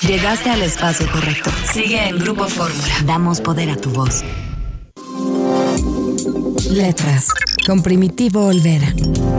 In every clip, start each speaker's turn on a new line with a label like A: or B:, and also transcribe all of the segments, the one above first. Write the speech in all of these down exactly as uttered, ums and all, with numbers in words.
A: Llegaste al espacio correcto. Sigue en Grupo Fórmula. Damos poder a tu voz. Letras, con Primitivo Olvera.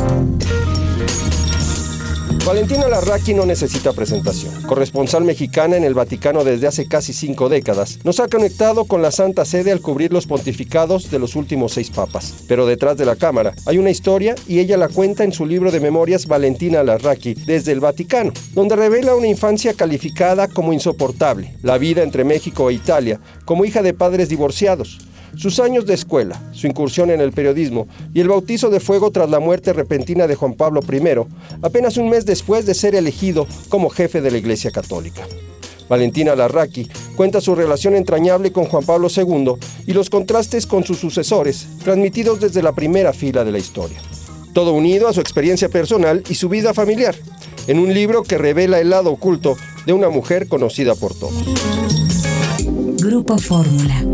B: Valentina Larraqui no necesita presentación. Corresponsal mexicana en el Vaticano desde hace casi cinco décadas, nos ha conectado con la Santa Sede al cubrir los pontificados de los últimos seis papas. Pero detrás de la cámara hay una historia y ella la cuenta en su libro de memorias Valentina Larraqui desde el Vaticano, donde revela una infancia calificada como insoportable, la vida entre México e Italia, como hija de padres divorciados, sus años de escuela, su incursión en el periodismo y el bautizo de fuego tras la muerte repentina de Juan Pablo primero, apenas un mes después de ser elegido como jefe de la Iglesia Católica. Valentina Larraqui cuenta su relación entrañable con Juan Pablo segundo y los contrastes con sus sucesores, transmitidos desde la primera fila de la historia. Todo unido a su experiencia personal y su vida familiar, en un libro que revela el lado oculto de una mujer conocida por todos.
A: Grupo Fórmula.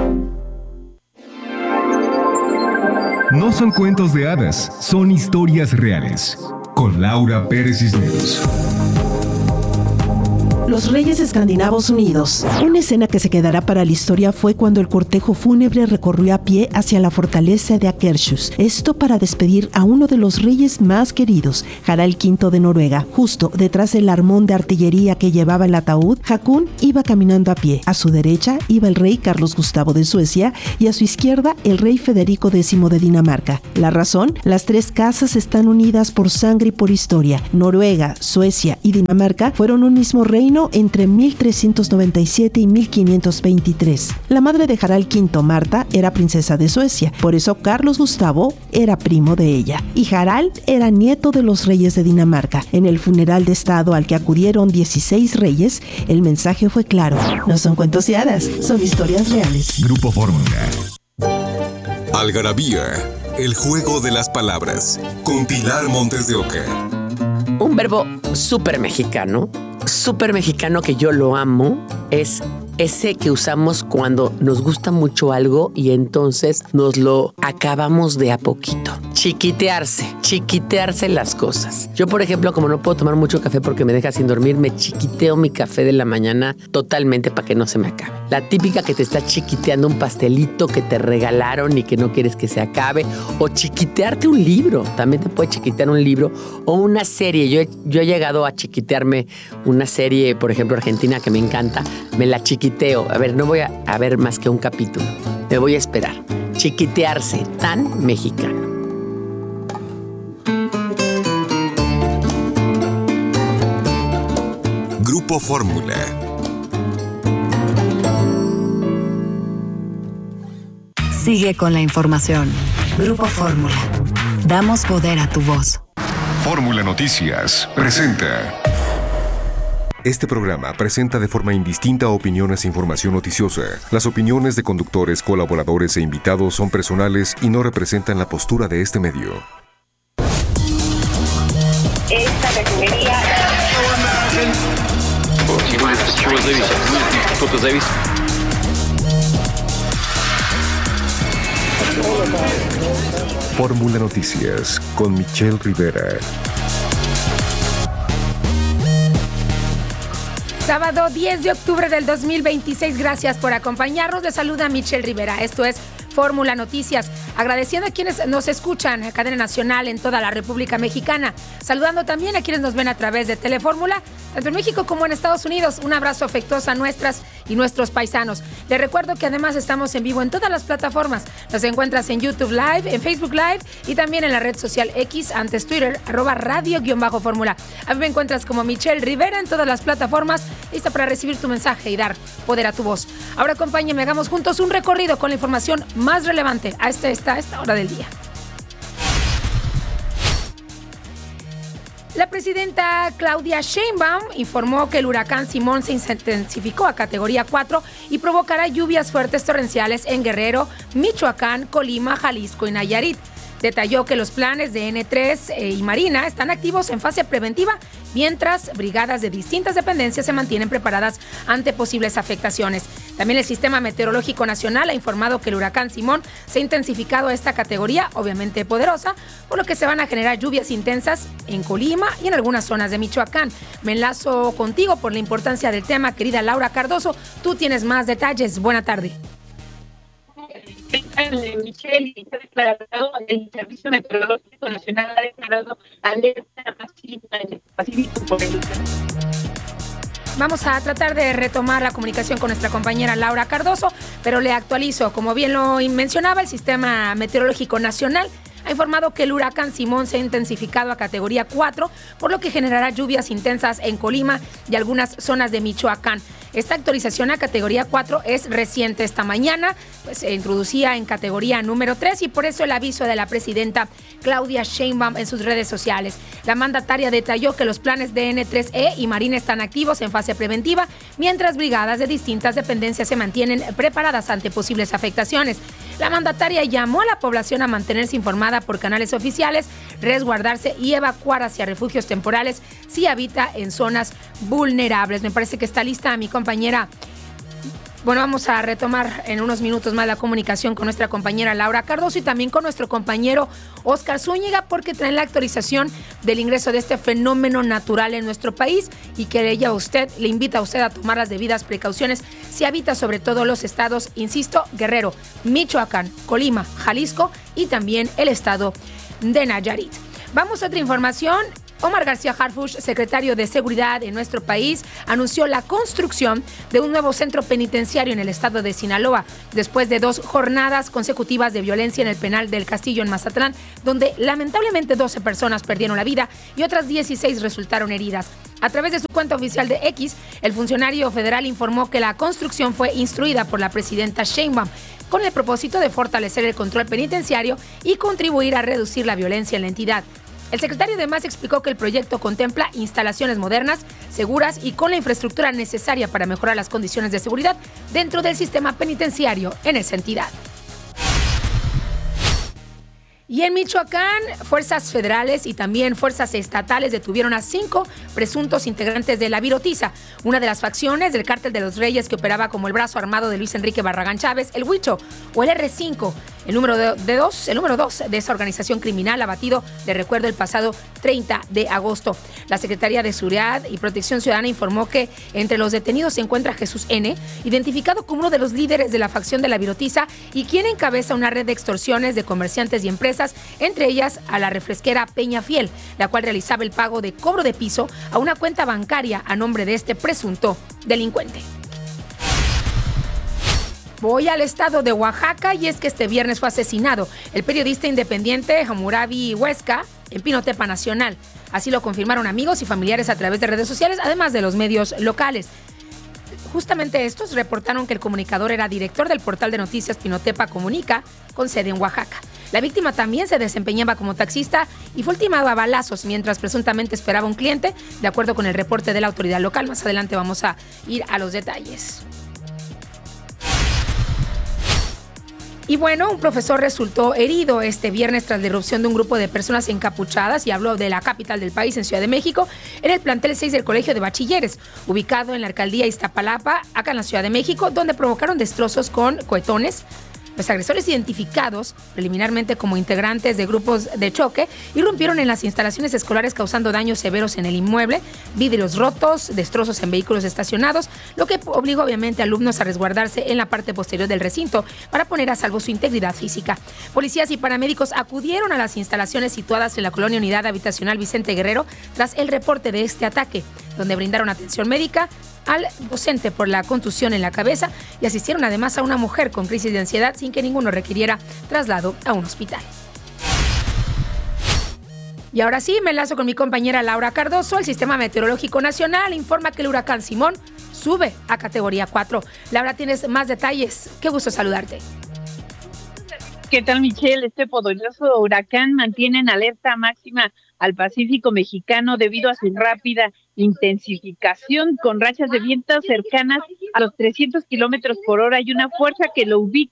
C: No son cuentos de hadas, son historias reales. Con Laura Pérez Cisneros.
D: Los Reyes Escandinavos Unidos. Una escena que se quedará para la historia fue cuando el cortejo fúnebre recorrió a pie hacia la fortaleza de Akershus. Esto para despedir a uno de los reyes más queridos, Harald quinto de Noruega. Justo detrás del armón de artillería que llevaba el ataúd, Haakon iba caminando a pie. A su derecha iba el rey Carlos Gustavo de Suecia y a su izquierda el rey Federico décimo de Dinamarca. La razón: las tres casas están unidas por sangre y por historia. Noruega, Suecia y Dinamarca fueron un mismo reino entre mil trescientos noventa y siete y mil quinientos veintitrés. La madre de Harald quinto, Marta, era princesa de Suecia, por eso Carlos Gustavo era primo de ella, y Harald era nieto de los reyes de Dinamarca. En el funeral de estado al que acudieron dieciséis reyes, el mensaje fue claro: no son cuentos de hadas, son historias reales.
C: Grupo Fórmula.
E: Algarabía, el juego de las palabras, con Pilar Montes de Oca.
F: Un verbo súper mexicano, súper mexicano que yo lo amo, es ese que usamos cuando nos gusta mucho algo y entonces nos lo acabamos de a poquito. Chiquitearse, chiquitearse las cosas. Yo, por ejemplo, como no puedo tomar mucho café porque me deja sin dormir, me chiquiteo mi café de la mañana totalmente para que no se me acabe. La típica que te está chiquiteando un pastelito que te regalaron y que no quieres que se acabe, o chiquitearte un libro. También te puede chiquitear un libro o una serie. Yo he, yo he llegado a chiquitearme una serie, por ejemplo, argentina, que me encanta. Me la chiquiteo. A ver, no voy a, a ver más que un capítulo. Me voy a esperar. Chiquitearse, tan mexicano.
E: Grupo Fórmula.
A: Sigue con la información. Grupo Fórmula. Damos poder a tu voz.
C: Fórmula Noticias presenta.
G: Este programa presenta de forma indistinta opiniones e información noticiosa. Las opiniones de conductores, colaboradores e invitados son personales y no representan la postura de este medio.
H: Esta refinería...
G: Fórmula Noticias con Michelle Rivera.
I: Sábado diez de octubre del dos mil veintiséis. Gracias por acompañarnos. Les saluda Michelle Rivera. Esto es Fórmula Noticias. Agradeciendo a quienes nos escuchan en cadena nacional en toda la República Mexicana. Saludando también a quienes nos ven a través de Telefórmula, tanto en México como en Estados Unidos. Un abrazo afectuoso a nuestras y nuestros paisanos. Les recuerdo que además estamos en vivo en todas las plataformas. Nos encuentras en YouTube Live, en Facebook Live y también en la red social X, antes Twitter, arroba radio-fórmula. A mí me encuentras como Michelle Rivera en todas las plataformas, lista para recibir tu mensaje y dar poder a tu voz. Ahora acompáñenme, hagamos juntos un recorrido con la información más relevante a esta, esta, a esta hora del día. La presidenta Claudia Sheinbaum informó que el huracán Simón se intensificó a categoría cuatro y provocará lluvias fuertes torrenciales en Guerrero, Michoacán, Colima, Jalisco y Nayarit. Detalló que los planes de N tres eh, y Marina están activos en fase preventiva, mientras brigadas de distintas dependencias se mantienen preparadas ante posibles afectaciones. También el Sistema Meteorológico Nacional ha informado que el huracán Simón se ha intensificado a esta categoría, obviamente poderosa, por lo que se van a generar lluvias intensas en Colima y en algunas zonas de Michoacán. Me enlazo contigo por la importancia del tema, querida Laura Cardoso. Tú tienes más detalles. Buena tarde.
H: Michelle, ha declarado, el Servicio Meteorológico Nacional ha declarado alerta máxima en el Pacífico por el
I: Vamos a tratar de retomar la comunicación con nuestra compañera Laura Cardoso, pero le actualizo. Como bien lo mencionaba, el Sistema Meteorológico Nacional ha informado que el huracán Simón se ha intensificado a categoría cuatro, por lo que generará lluvias intensas en Colima y algunas zonas de Michoacán. Esta actualización a categoría cuatro es reciente. Esta mañana pues, se introducía en categoría número tres y por eso el aviso de la presidenta Claudia Sheinbaum en sus redes sociales. La mandataria detalló que los planes de N tres E y Marina están activos en fase preventiva, mientras brigadas de distintas dependencias se mantienen preparadas ante posibles afectaciones. La mandataria llamó a la población a mantenerse informada por canales oficiales, resguardarse y evacuar hacia refugios temporales si habita en zonas vulnerables. Me parece que está lista mi compañera. Bueno, vamos a retomar en unos minutos más la comunicación con nuestra compañera Laura Cardoso y también con nuestro compañero Oscar Zúñiga, porque traen la actualización del ingreso de este fenómeno natural en nuestro país y que ella usted, le invita a usted a tomar las debidas precauciones si habita sobre todo los estados, insisto, Guerrero, Michoacán, Colima, Jalisco y también el estado de Nayarit. Vamos a otra información. Omar García Harfuch, secretario de Seguridad en nuestro país, anunció la construcción de un nuevo centro penitenciario en el estado de Sinaloa, después de dos jornadas consecutivas de violencia en el penal del Castillo en Mazatlán, donde lamentablemente doce personas perdieron la vida y otras dieciséis resultaron heridas. A través de su cuenta oficial de X, el funcionario federal informó que la construcción fue instruida por la presidenta Sheinbaum, con el propósito de fortalecer el control penitenciario y contribuir a reducir la violencia en la entidad. El secretario además explicó que el proyecto contempla instalaciones modernas, seguras y con la infraestructura necesaria para mejorar las condiciones de seguridad dentro del sistema penitenciario en esa entidad. Y en Michoacán, fuerzas federales y también fuerzas estatales detuvieron a cinco presuntos integrantes de la Virotiza, una de las facciones del Cártel de los Reyes que operaba como el brazo armado de Luis Enrique Barragán Chávez, el Huicho, o el erre cinco, el número de, de dos, el número dos de esa organización criminal abatido, de recuerdo, el pasado treinta de agosto. La Secretaría de Seguridad y Protección Ciudadana informó que entre los detenidos se encuentra Jesús N., identificado como uno de los líderes de la facción de la Virotiza y quien encabeza una red de extorsiones de comerciantes y empresas, entre ellas a la refresquera Peña Fiel, la cual realizaba el pago de cobro de piso a una cuenta bancaria a nombre de este presunto delincuente. Voy al estado de Oaxaca y es que este viernes fue asesinado el periodista independiente Hammurabi Huesca en Pinotepa Nacional. Así lo confirmaron amigos y familiares a través de redes sociales, además de los medios locales. Justamente estos reportaron que el comunicador era director del portal de noticias Pinotepa Comunica, con sede en Oaxaca. La víctima también se desempeñaba como taxista y fue ultimado a balazos mientras presuntamente esperaba un cliente, de acuerdo con el reporte de la autoridad local. Más adelante vamos a ir a los detalles. Y bueno, un profesor resultó herido este viernes tras la irrupción de un grupo de personas encapuchadas, y hablo de la capital del país, en Ciudad de México, en el plantel seis del Colegio de Bachilleres, ubicado en la alcaldía Iztapalapa, acá en la Ciudad de México, donde provocaron destrozos con cohetones. Los agresores, identificados preliminarmente como integrantes de grupos de choque, irrumpieron en las instalaciones escolares causando daños severos en el inmueble, vidrios rotos, destrozos en vehículos estacionados, lo que obligó obviamente a alumnos a resguardarse en la parte posterior del recinto para poner a salvo su integridad física. Policías y paramédicos acudieron a las instalaciones situadas en la colonia Unidad Habitacional Vicente Guerrero tras el reporte de este ataque, donde brindaron atención médica al docente por la contusión en la cabeza y asistieron además a una mujer con crisis de ansiedad sin que ninguno requiriera traslado a un hospital. Y ahora sí, me enlazo con mi compañera Laura Cardoso. El Sistema Meteorológico Nacional informa que el huracán Simón sube a categoría cuatro. Laura, tienes más detalles. Qué gusto saludarte.
J: ¿Qué tal, Michelle? Este poderoso huracán mantiene en alerta máxima al Pacífico mexicano debido a su rápida intensificación, con rachas de viento cercanas a los trescientos kilómetros por hora y una fuerza que lo ubica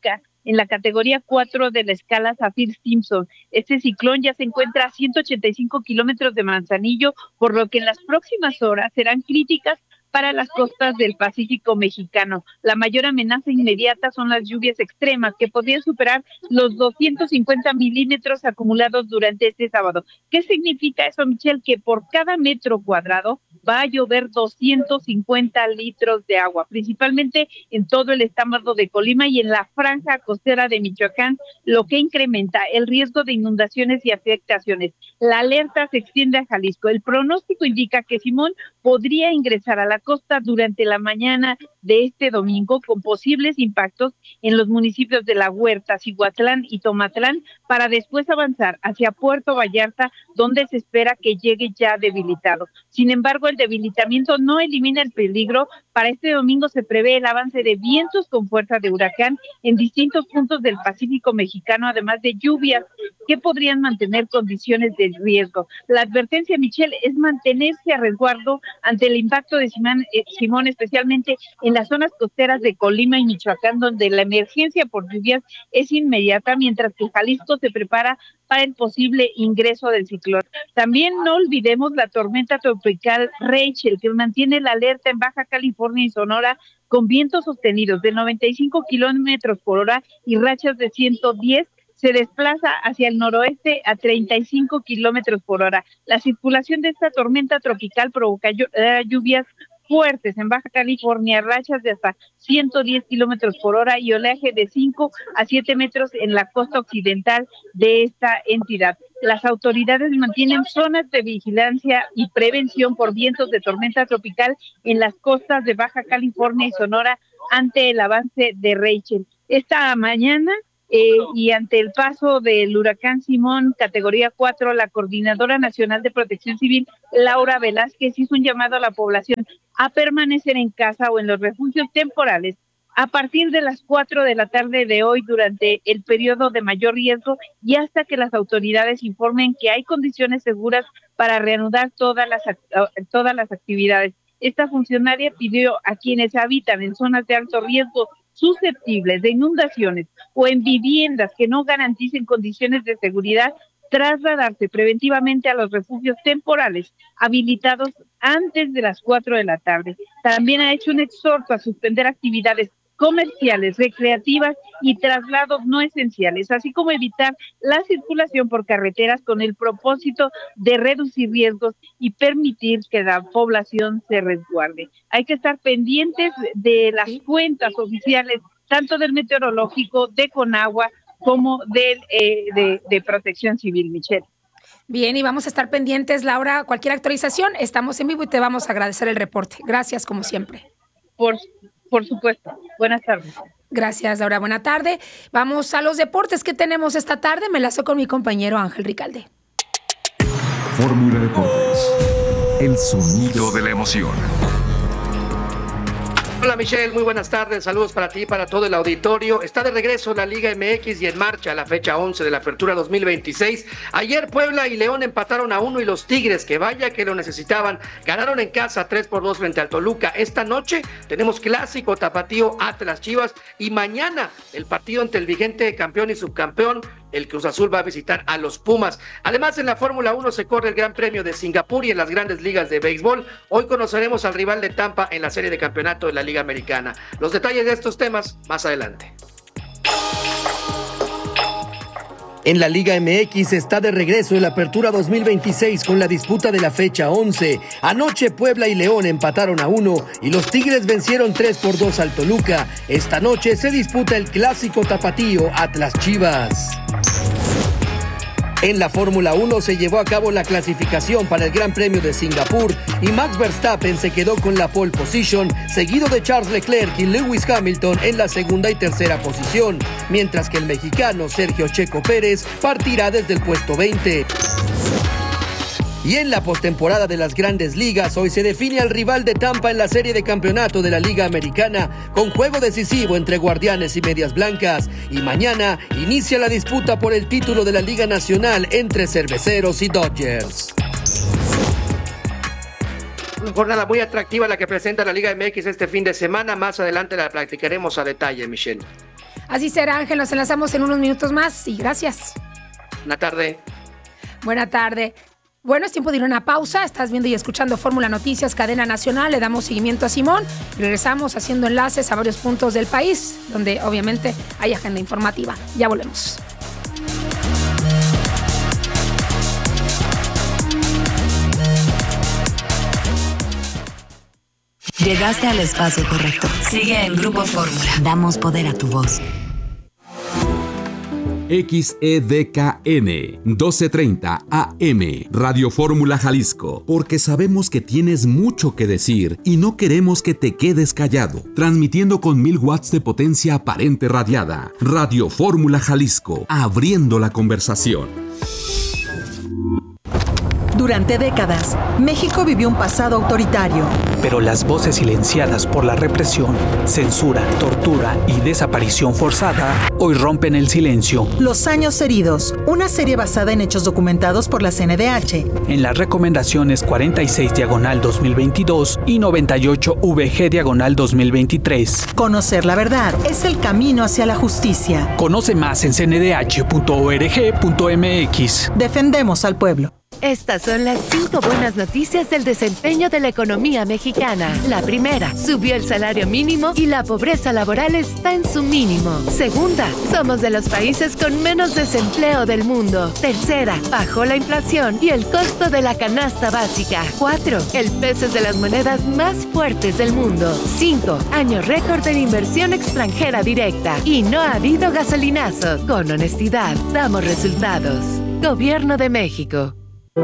J: en la categoría cuatro de la escala Saffir-Simpson. Este ciclón ya se encuentra a ciento ochenta y cinco kilómetros de Manzanillo, por lo que en las próximas horas serán críticas para las costas del Pacífico mexicano. La mayor amenaza inmediata son las lluvias extremas, que podrían superar los doscientos cincuenta milímetros acumulados durante este sábado. ¿Qué significa eso, Michelle? Que por cada metro cuadrado va a llover doscientos cincuenta litros de agua, principalmente en todo el estado de Colima y en la franja costera de Michoacán, lo que incrementa el riesgo de inundaciones y afectaciones. La alerta se extiende a Jalisco. El pronóstico indica que Simón podría ingresar a la costa durante la mañana de este domingo, con posibles impactos en los municipios de La Huerta, Cihuatlán y Tomatlán, para después avanzar hacia Puerto Vallarta, donde se espera que llegue ya debilitado. Sin embargo, el debilitamiento no elimina el peligro. Para este domingo se prevé el avance de vientos con fuerza de huracán en distintos puntos del Pacífico mexicano, además de lluvias que podrían mantener condiciones de riesgo. La advertencia, Michelle, es mantenerse a resguardo ante el impacto de Simón, eh, Simón, especialmente en las zonas costeras de Colima y Michoacán, donde la emergencia por lluvias es inmediata, mientras que Jalisco se prepara para el posible ingreso del ciclón. También no olvidemos la tormenta tropical Rachel, que mantiene la alerta en Baja California y Sonora, con vientos sostenidos de noventa y cinco kilómetros por hora y rachas de ciento diez. Se desplaza hacia el noroeste a treinta y cinco kilómetros por hora. La circulación de esta tormenta tropical provoca lluvias fuertes en Baja California, rachas de hasta ciento diez kilómetros por hora y oleaje de cinco a siete metros en la costa occidental de esta entidad. Las autoridades mantienen zonas de vigilancia y prevención por vientos de tormenta tropical en las costas de Baja California y Sonora ante el avance de Rachel. Esta mañana Eh, y ante el paso del huracán Simón, categoría cuatro, la Coordinadora Nacional de Protección Civil, Laura Velázquez, hizo un llamado a la población a permanecer en casa o en los refugios temporales a partir de las cuatro de la tarde de hoy durante el periodo de mayor riesgo y hasta que las autoridades informen que hay condiciones seguras para reanudar todas las, todas las actividades. Esta funcionaria pidió a quienes habitan en zonas de alto riesgo susceptibles de inundaciones o en viviendas que no garanticen condiciones de seguridad, trasladarse preventivamente a los refugios temporales habilitados antes de las cuatro de la tarde. También ha hecho un exhorto a suspender actividades comerciales, recreativas y traslados no esenciales, así como evitar la circulación por carreteras con el propósito de reducir riesgos y permitir que la población se resguarde. Hay que estar pendientes de las cuentas oficiales, tanto del meteorológico, de Conagua, como del, eh, de, de Protección Civil, Michelle.
I: Bien, y vamos a estar pendientes, Laura. Cualquier actualización, estamos en vivo y te vamos a agradecer el reporte. Gracias, como siempre.
J: Por Por supuesto. Buenas tardes.
I: Gracias, Laura. Buena tarde. Vamos a los deportes que tenemos esta tarde. Me lazo con mi compañero Ángel Ricalde.
C: Fórmula Deportes. El sonido de la emoción.
K: Hola Michelle, muy buenas tardes, saludos para ti y para todo el auditorio. Está de regreso la Liga M X y en marcha la fecha once de la Apertura dos mil veintiséis. Ayer Puebla y León empataron a uno y los Tigres, que vaya que lo necesitaban, ganaron en casa tres por dos frente al Toluca. Esta noche tenemos clásico tapatío Atlas Chivas y mañana el partido entre el vigente campeón y subcampeón, el Cruz Azul, va a visitar a los Pumas. Además, en la Fórmula uno se corre el Gran Premio de Singapur y en las grandes ligas de béisbol. Hoy conoceremos al rival de Tampa en la serie de campeonato de la Liga Americana. Los detalles de estos temas más adelante.
L: En la Liga M X está de regreso el Apertura dos mil veintiséis con la disputa de la fecha once. Anoche Puebla y León empataron a uno y los Tigres vencieron tres por dos al Toluca. Esta noche se disputa el clásico tapatío Atlas Chivas. En la Fórmula uno se llevó a cabo la clasificación para el Gran Premio de Singapur y Max Verstappen se quedó con la pole position, seguido de Charles Leclerc y Lewis Hamilton en la segunda y tercera posición, mientras que el mexicano Sergio Checo Pérez partirá desde el puesto veinte. Y en la postemporada de las Grandes Ligas, hoy se define al rival de Tampa en la serie de campeonato de la Liga Americana, con juego decisivo entre Guardianes y Medias Blancas. Y mañana inicia la disputa por el título de la Liga Nacional entre Cerveceros y Dodgers.
K: Una jornada muy atractiva la que presenta la Liga M X este fin de semana. Más adelante la practicaremos a detalle, Michelle.
I: Así será, Ángel, nos enlazamos en unos minutos más y gracias.
K: Buena tarde.
I: Buena tarde. Bueno, es tiempo de ir a una pausa. Estás viendo y escuchando Fórmula Noticias, cadena nacional. Le damos seguimiento a Simón. Regresamos haciendo enlaces a varios puntos del país, donde obviamente hay agenda informativa. Ya volvemos.
A: Llegaste al espacio correcto. Sigue en Grupo Fórmula. Damos poder a tu voz.
M: X E D K N doce treinta A M Radio Fórmula Jalisco, porque sabemos que tienes mucho que decir y no queremos que te quedes callado. Transmitiendo con mil watts de potencia aparente radiada. Radio Fórmula Jalisco, abriendo la conversación.
N: Durante décadas, México vivió un pasado autoritario.
O: Pero las voces silenciadas por la represión, censura, tortura y desaparición forzada hoy rompen el silencio.
N: Los años heridos, una serie basada en hechos documentados por la C N D H.
O: En las recomendaciones cuarenta y seis diagonal dos mil veintidós y noventa y ocho V G diagonal dos mil veintitrés.
N: Conocer la verdad es el camino hacia la justicia.
O: Conoce más en c n d h punto org punto m x.
N: Defendemos al pueblo.
P: Estas son las cinco buenas noticias del desempeño de la economía mexicana. La primera, subió el salario mínimo y la pobreza laboral está en su mínimo. Segunda, somos de los países con menos desempleo del mundo. Tercera, bajó la inflación y el costo de la canasta básica. Cuatro, el peso es de las monedas más fuertes del mundo. Cinco, año récord de inversión extranjera directa. Y no ha habido gasolinazos. Con honestidad, damos resultados. Gobierno de México.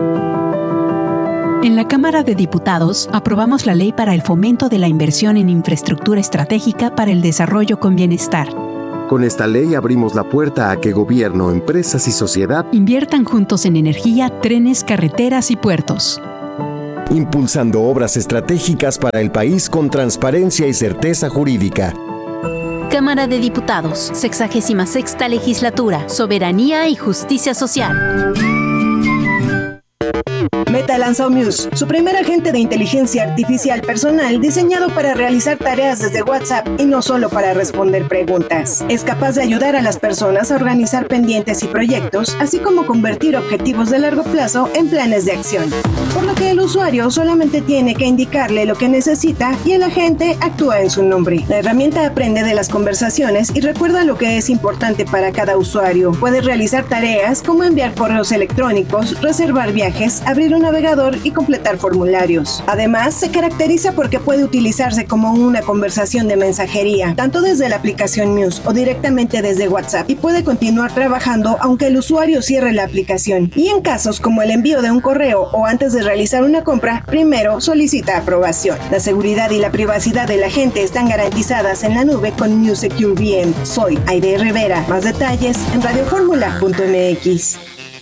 Q: En la Cámara de Diputados aprobamos la ley para el fomento de la inversión en infraestructura estratégica para el desarrollo con bienestar.
R: Con esta ley abrimos la puerta a que gobierno, empresas y sociedad
Q: inviertan juntos en energía, trenes, carreteras y puertos.
R: Impulsando obras estratégicas para el país con transparencia y certeza jurídica.
S: Cámara de Diputados, sexagésima sexta legislatura, soberanía y justicia social.
T: Meta lanzó Muse, su primer agente de inteligencia artificial personal diseñado para realizar tareas desde WhatsApp y no solo para responder preguntas. Es capaz de ayudar a las personas a organizar pendientes y proyectos, así como convertir objetivos de largo plazo en planes de acción. Por lo que el usuario solamente tiene que indicarle lo que necesita y el agente actúa en su nombre. La herramienta aprende de las conversaciones y recuerda lo que es importante para cada usuario. Puede realizar tareas como enviar correos electrónicos, reservar viajes, abrir un navegador y completar formularios. Además, se caracteriza porque puede utilizarse como una conversación de mensajería, tanto desde la aplicación Muse o directamente desde WhatsApp, y puede continuar trabajando aunque el usuario cierre la aplicación. Y en casos como el envío de un correo o antes de realizar una compra, primero solicita aprobación. La seguridad y la privacidad de la gente están garantizadas en la nube con Muse Secure V M. Soy Aide Rivera. Más detalles en radio fórmula punto m x.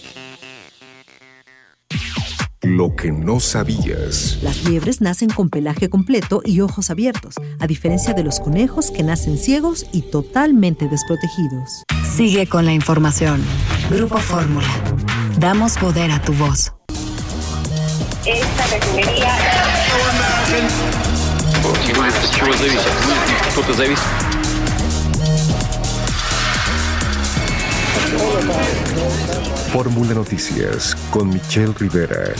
G: Lo que no sabías.
U: Las liebres nacen con pelaje completo y ojos abiertos, a diferencia de los conejos que nacen ciegos y totalmente desprotegidos.
A: Sigue con la información. Grupo Fórmula. Damos poder a tu voz.
H: Esta refinería...
G: Fórmula Noticias con Michelle Rivera.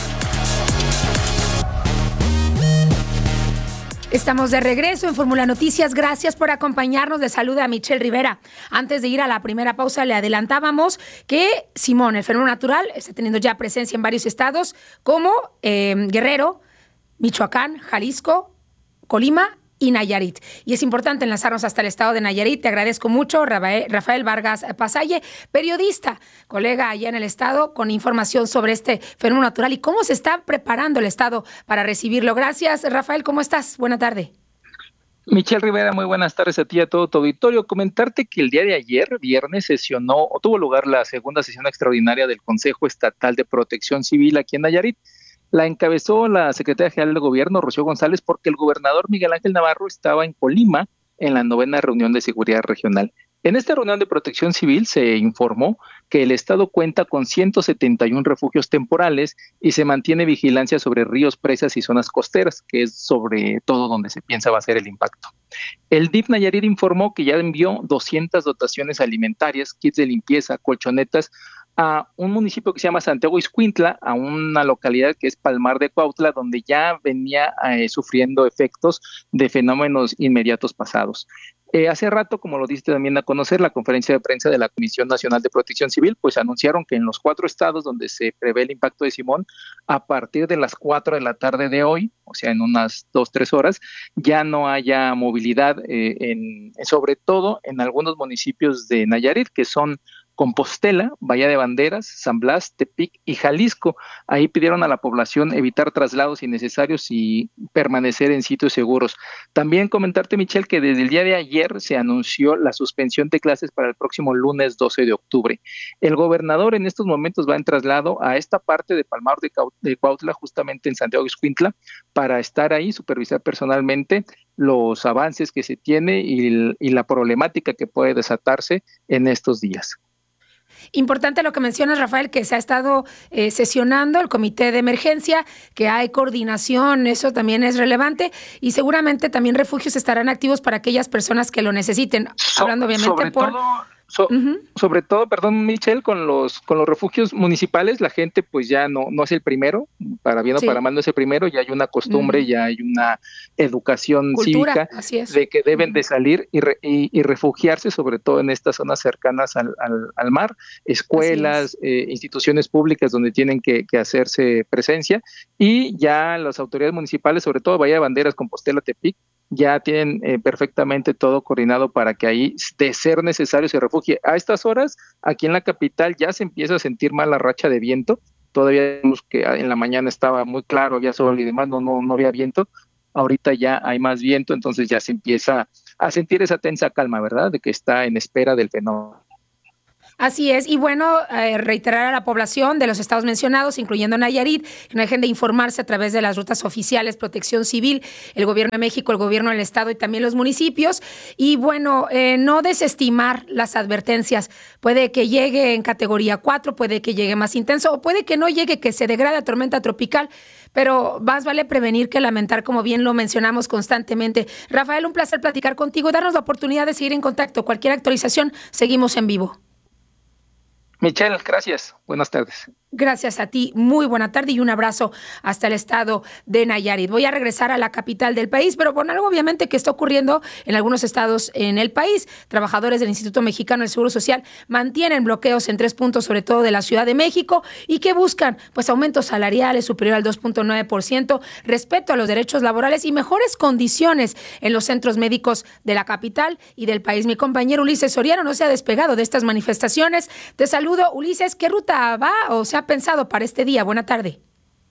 I: Estamos de regreso en Fórmula Noticias. Gracias por acompañarnos. Le saluda a Michelle Rivera. Antes de ir a la primera pausa, le adelantábamos que Simón, el fenómeno natural, está teniendo ya presencia en varios estados como eh, Guerrero, Michoacán, Jalisco, Colima y Nayarit. Y es importante enlazarnos hasta el estado de Nayarit. Te agradezco mucho, Rafael Vargas Pasalle, periodista, colega allá en el estado, con información sobre este fenómeno natural y cómo se está preparando el estado para recibirlo. Gracias, Rafael. ¿Cómo estás? Buena tarde.
V: Michelle Rivera, muy buenas tardes a ti y a todo tu auditorio. Comentarte que el día de ayer, viernes, sesionó o tuvo lugar la segunda sesión extraordinaria del Consejo Estatal de Protección Civil aquí en Nayarit. La encabezó la secretaria general del gobierno, Rocío González, porque el gobernador Miguel Ángel Navarro estaba en Colima en la novena reunión de seguridad regional. En esta reunión de Protección Civil se informó que el Estado cuenta con ciento setenta y uno refugios temporales y se mantiene vigilancia sobre ríos, presas y zonas costeras, que es sobre todo donde se piensa va a ser el impacto. El D I F Nayarit informó que ya envió doscientas dotaciones alimentarias, kits de limpieza, colchonetas, a un municipio que se llama Santiago Ixcuintla, a una localidad que es Palmar de Cuautla, donde ya venía eh, sufriendo efectos de fenómenos inmediatos pasados. Eh, hace rato, como lo diste también a conocer, la conferencia de prensa de la Comisión Nacional de Protección Civil, pues anunciaron que en los cuatro estados donde se prevé el impacto de Simón, a partir de las cuatro de la tarde de hoy, o sea, en unas dos, tres horas, ya no haya movilidad, eh, en, sobre todo en algunos municipios de Nayarit, que son Compostela, Bahía de Banderas, San Blas, Tepic y Jalisco. Ahí pidieron a la población evitar traslados innecesarios y permanecer en sitios seguros. También comentarte, Michelle, que desde el día de ayer se anunció la suspensión de clases para el próximo lunes doce de octubre. El gobernador en estos momentos va en traslado a esta parte de Palmar de, Cau- de Cuautla, justamente en Santiago Ixcuintla, para estar ahí, supervisar personalmente los avances que se tiene y, y la problemática que puede desatarse en estos días.
I: Importante lo que mencionas, Rafael, que se ha estado eh, sesionando el comité de emergencia, que hay coordinación, eso también es relevante, y seguramente también refugios estarán activos para aquellas personas que lo necesiten,
V: So,
I: hablando obviamente
V: sobre
I: por...
V: Todo... So, uh-huh. Sobre todo, perdón, Michelle, con los con los refugios municipales, la gente pues ya no, no es el primero, para bien o sí. para mal no es el primero, ya hay una costumbre, uh-huh. ya hay una educación
I: Cultura,
V: cívica
I: así es.
V: de que deben uh-huh. de salir y, re, y, y refugiarse, sobre todo en estas zonas cercanas al, al, al mar, escuelas, eh, instituciones públicas donde tienen que, que hacerse presencia, y ya las autoridades municipales, sobre todo Bahía de Banderas, Compostela, Tepic, ya tienen eh, perfectamente todo coordinado para que ahí, de ser necesario, se refugie. A estas horas, aquí en la capital, ya se empieza a sentir más la racha de viento. Todavía vimos que en la mañana estaba muy claro, había sol y demás, no, no, no había viento. Ahorita ya hay más viento, entonces ya se empieza a sentir esa tensa calma, ¿verdad? De que está en espera del fenómeno.
I: Así es, y bueno, eh, reiterar a la población de los estados mencionados, incluyendo Nayarit, que no dejen de informarse a través de las rutas oficiales, Protección Civil, el Gobierno de México, el Gobierno del Estado y también los municipios. Y bueno, eh, no desestimar las advertencias. Puede que llegue en categoría cuatro, puede que llegue más intenso, o puede que no llegue, que se degrade a tormenta tropical, pero más vale prevenir que lamentar, como bien lo mencionamos constantemente. Rafael, un placer platicar contigo, darnos la oportunidad de seguir en contacto. Cualquier actualización, seguimos en vivo.
V: Michelle, gracias. Buenas tardes.
I: Gracias a ti, muy buena tarde y un abrazo hasta el estado de Nayarit. Voy a regresar a la capital del país, pero con algo obviamente que está ocurriendo en algunos estados en el país. Trabajadores del Instituto Mexicano del Seguro Social mantienen bloqueos en tres puntos, sobre todo de la Ciudad de México, y que buscan pues aumentos salariales superior al dos punto nueve por ciento, respeto a los derechos laborales y mejores condiciones en los centros médicos de la capital y del país. Mi compañero Ulises Soriano no se ha despegado de estas manifestaciones. Te saludo, Ulises. ¿Qué ruta va o se ha pensado para este día? Buena tarde.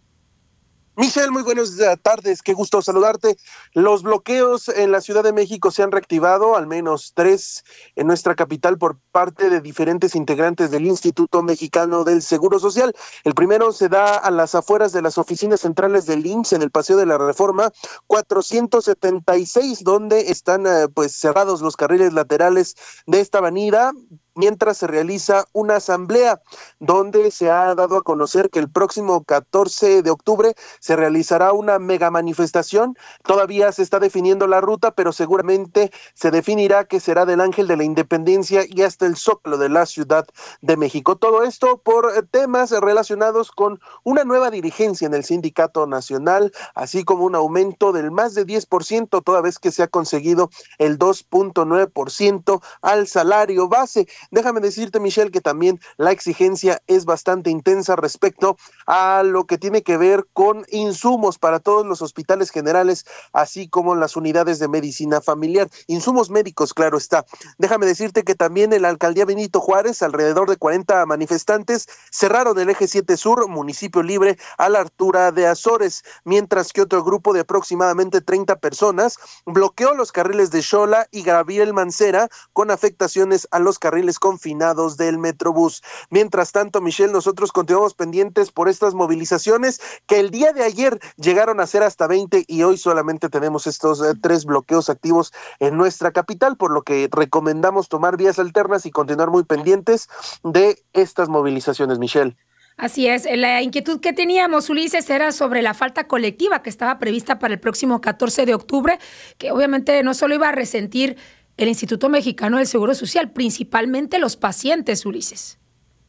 B: Michelle, muy buenas tardes, qué gusto saludarte. Los bloqueos en la Ciudad de México se han reactivado, al menos tres en nuestra capital por parte de diferentes integrantes del Instituto Mexicano del Seguro Social. El primero se da a las afueras de las oficinas centrales del I M S S en el Paseo de la Reforma cuatrocientos setenta y seis, donde están eh, pues cerrados los carriles laterales de esta avenida, mientras se realiza una asamblea donde se ha dado a conocer que el próximo catorce de octubre se realizará una mega manifestación. Todavía se está definiendo la ruta, pero seguramente se definirá que será del Ángel de la Independencia y hasta el Zócalo de la Ciudad de México. Todo esto por temas relacionados con una nueva dirigencia en el Sindicato Nacional, así como un aumento del más de diez por ciento, toda vez que se ha conseguido el dos punto nueve por ciento al salario base. Déjame decirte, Michelle, que también la exigencia es bastante intensa respecto a lo que tiene que ver con insumos para todos los hospitales generales, así como las unidades de medicina familiar. Insumos médicos, claro está. Déjame decirte que también en la alcaldía Benito Juárez, alrededor de cuarenta manifestantes cerraron el eje siete Sur, municipio libre, a la altura de Azores, mientras que otro grupo de aproximadamente treinta personas bloqueó los carriles de Xola y Gabriel Mancera con afectaciones a los carriles fieles confinados del Metrobús. Mientras tanto, Michelle, nosotros continuamos pendientes por estas movilizaciones que el día de ayer llegaron a ser hasta veinte y hoy solamente tenemos estos eh, tres bloqueos activos en nuestra capital, por lo que recomendamos tomar vías alternas y continuar muy pendientes de estas movilizaciones, Michelle.
I: Así es, la inquietud que teníamos, Ulises, era sobre la falta colectiva que estaba prevista para el próximo catorce de octubre, que obviamente no solo iba a resentir el Instituto Mexicano del Seguro Social, principalmente los pacientes, Ulises.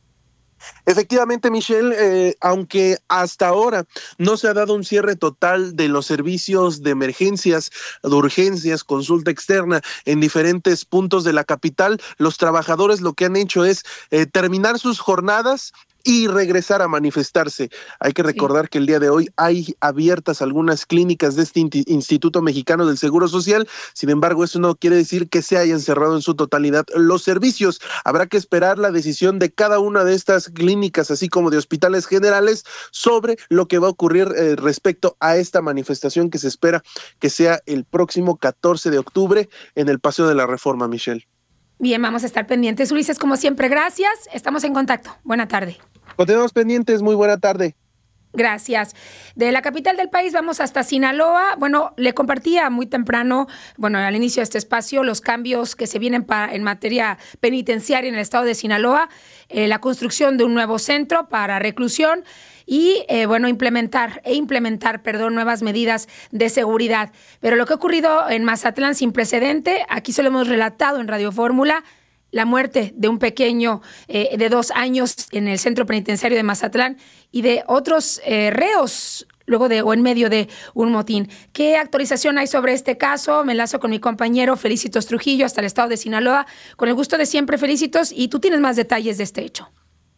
B: Efectivamente, Michelle, eh, aunque hasta ahora no se ha dado un cierre total de los servicios de emergencias, de urgencias, consulta externa en diferentes puntos de la capital, los trabajadores lo que han hecho es eh, terminar sus jornadas y regresar a manifestarse. Hay que recordar sí. que el día de hoy hay abiertas algunas clínicas de este Instituto Mexicano del Seguro Social, sin embargo, eso no quiere decir que se hayan cerrado en su totalidad los servicios. Habrá que esperar la decisión de cada una de estas clínicas, así como de hospitales generales, sobre lo que va a ocurrir eh, respecto a esta manifestación que se espera que sea el próximo catorce de octubre en el Paseo de la Reforma, Michelle.
I: Bien, vamos a estar pendientes. Ulises, como siempre, gracias. Estamos en contacto. Buena tarde.
B: Continuamos pendientes. Muy buena tarde.
I: Gracias. De la capital del país vamos hasta Sinaloa. Bueno, le compartía muy temprano, bueno, al inicio de este espacio, los cambios que se vienen para, en materia penitenciaria en el estado de Sinaloa, eh, la construcción de un nuevo centro para reclusión y, eh, bueno, implementar e implementar, perdón, nuevas medidas de seguridad. Pero lo que ha ocurrido en Mazatlán sin precedente, aquí se lo hemos relatado en Radio Fórmula, la muerte de un pequeño eh, de dos años en el centro penitenciario de Mazatlán y de otros eh, reos luego de o en medio de un motín. ¿Qué actualización hay sobre este caso? Me enlazo con mi compañero Felicitos Trujillo hasta el estado de Sinaloa. Con el gusto de siempre, Felicitos, y tú tienes más detalles de este hecho.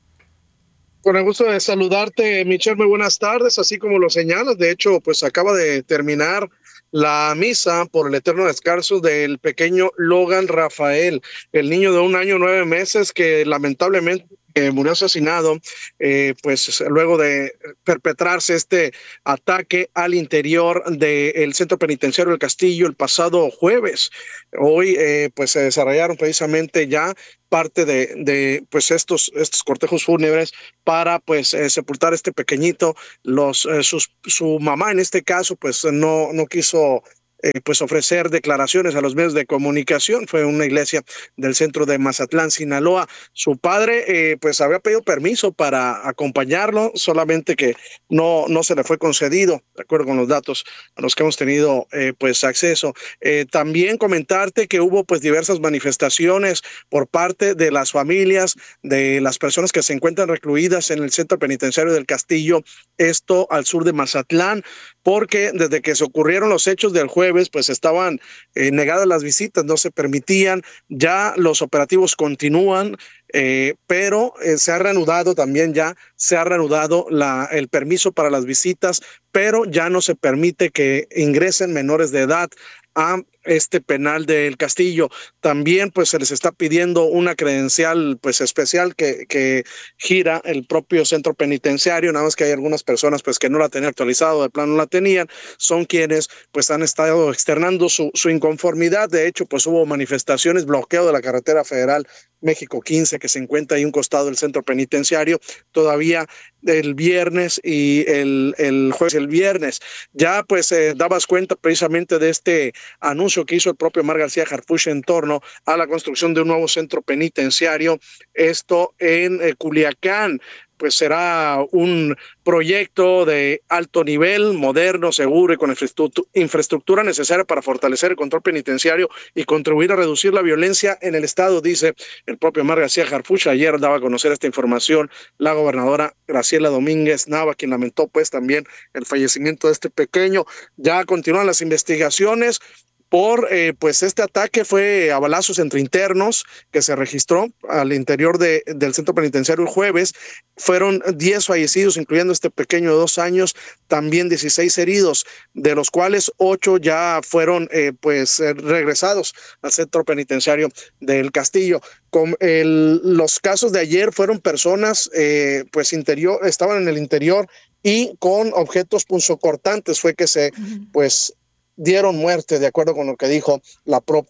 D: Con el gusto de saludarte, Michelle, muy buenas tardes, así como lo señalas. De hecho, pues acaba de terminar la misa por el eterno descanso del pequeño Logan Rafael, el niño de un año nueve meses que lamentablemente eh, murió asesinado, eh, pues luego de perpetrarse este ataque al interior del centro penitenciario del Castillo el pasado jueves. Hoy eh, pues se desarrollaron precisamente ya parte de, de pues estos, estos cortejos fúnebres para pues eh, sepultar a este pequeñito. Los, eh, sus, su mamá en este caso pues no, no quiso Eh, pues ofrecer declaraciones a los medios de comunicación. Fue una iglesia del centro de Mazatlán, Sinaloa. Su padre eh, pues había pedido permiso para acompañarlo, solamente que no, no se le fue concedido, de acuerdo con los datos a los que hemos tenido eh, pues acceso. Eh, también comentarte que hubo pues diversas manifestaciones por parte de las familias de las personas que se encuentran recluidas en el centro penitenciario del Castillo, esto al sur de Mazatlán, porque desde que se ocurrieron los hechos del jueves pues estaban eh, negadas las visitas, no se permitían. Ya los operativos continúan, eh, pero eh, se ha reanudado también ya, se ha reanudado la, el permiso para las visitas, pero ya no se permite que ingresen menores de edad a este penal del Castillo. También pues se les está pidiendo una credencial pues especial que, que gira el propio centro penitenciario, nada más que hay algunas personas pues que no la tenían actualizado, de plano no la tenían, son quienes pues han estado externando su, su inconformidad. De hecho pues hubo manifestaciones, bloqueo de la carretera federal México quince que se encuentra ahí a un costado del centro penitenciario, todavía el viernes y el, el jueves y el viernes. Ya pues eh, dabas cuenta precisamente de este anuncio que hizo el propio Omar García Harfuch en torno a la construcción de un nuevo centro penitenciario, esto en eh, Culiacán. Pues será un proyecto de alto nivel, moderno, seguro y con infraestructura necesaria para fortalecer el control penitenciario y contribuir a reducir la violencia en el estado, dice el propio Omar García Harfuch. Ayer daba a conocer esta información la gobernadora Graciela Domínguez Nava, quien lamentó pues también el fallecimiento de este pequeño. Ya continúan las investigaciones por eh, pues este ataque. Fue a balazos entre internos que se registró al interior de, del centro penitenciario el jueves. Fueron diez fallecidos, incluyendo este pequeño de dos años, también dieciséis heridos, de los cuales ocho ya fueron eh, pues eh, regresados al centro penitenciario del Castillo. Con el, los casos de ayer fueron personas eh, pues interior, estaban en el interior y con objetos punzocortantes fue que se uh-huh. pues dieron muerte, de acuerdo con lo que dijo la propia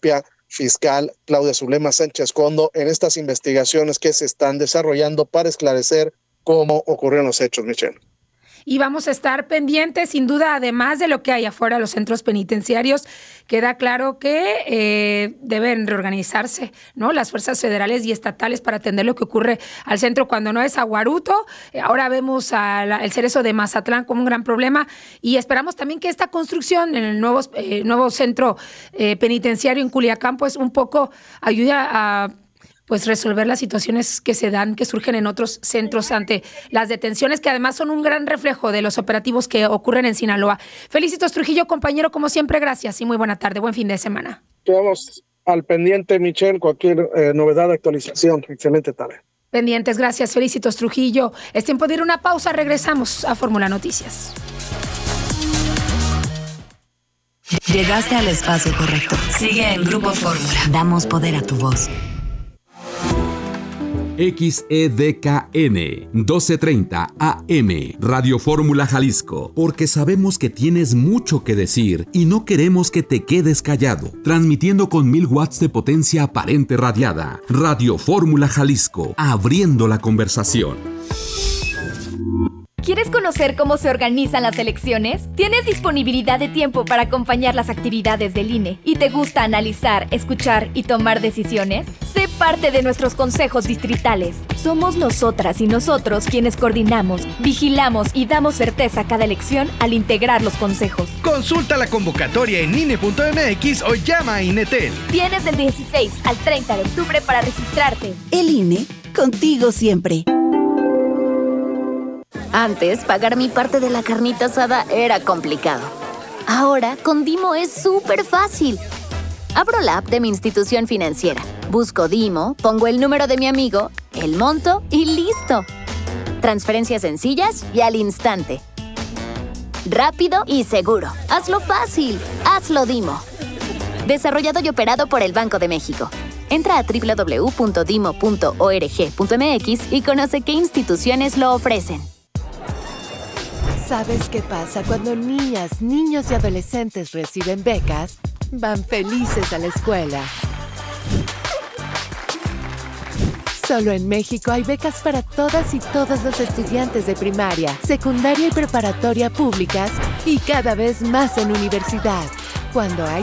D: fiscal Claudia Zulema Sánchez Condo en estas investigaciones que se están desarrollando para esclarecer cómo ocurrieron los hechos, Michelle.
I: Y vamos a estar pendientes, sin duda, además de lo que hay afuera de los centros penitenciarios. Queda claro que eh, deben reorganizarse, ¿no?, las fuerzas federales y estatales para atender lo que ocurre al centro cuando no es Aguaruto. Ahora vemos al Cerezo de Mazatlán como un gran problema y esperamos también que esta construcción en el nuevo, eh, nuevo centro eh, penitenciario en Culiacán pues un poco ayude a pues resolver las situaciones que se dan, que surgen en otros centros ante las detenciones, que además son un gran reflejo de los operativos que ocurren en Sinaloa. Felicitos Trujillo, compañero, como siempre, gracias y muy buena tarde, buen fin de semana.
D: Quedamos al pendiente, Michelle, cualquier eh, novedad, actualización. Excelente tarde.
I: Pendientes, gracias, Felicitos Trujillo. Es tiempo de ir a una pausa, regresamos a Fórmula Noticias.
A: Llegaste al espacio correcto. Sigue en Grupo Fórmula. Damos poder a tu voz.
M: X E D K N doce treinta A M Radio Fórmula Jalisco, porque sabemos que tienes mucho que decir y no queremos que te quedes callado. Transmitiendo con mil watts de potencia aparente radiada. Radio Fórmula Jalisco, abriendo la conversación.
E: ¿Quieres conocer cómo se organizan las elecciones? ¿Tienes disponibilidad de tiempo para acompañar las actividades del I N E y te gusta analizar, escuchar y tomar decisiones? Sé parte de nuestros consejos distritales. Somos nosotras y nosotros quienes coordinamos, vigilamos y damos certeza a cada elección al integrar los consejos.
F: Consulta la convocatoria en I N E punto M X o llama a INETEL.
E: Tienes del dieciséis al treinta de octubre para registrarte.
W: El I N E, contigo siempre.
X: Antes, pagar mi parte de la carnita asada era complicado. Ahora, con Dimo es súper fácil. Abro la app de mi institución financiera, busco Dimo, pongo el número de mi amigo, el monto y ¡listo! Transferencias sencillas y al instante. Rápido y seguro. Hazlo fácil. Hazlo Dimo. Desarrollado y operado por el Banco de México. Entra a doble u doble u doble u punto dimo punto org punto m x y conoce qué instituciones lo ofrecen.
P: ¿Sabes qué pasa cuando niñas, niños y adolescentes reciben becas? Van felices a la escuela. Solo en México hay becas para todas y todos los estudiantes de primaria, secundaria y preparatoria públicas y cada vez más en universidad. Cuando hay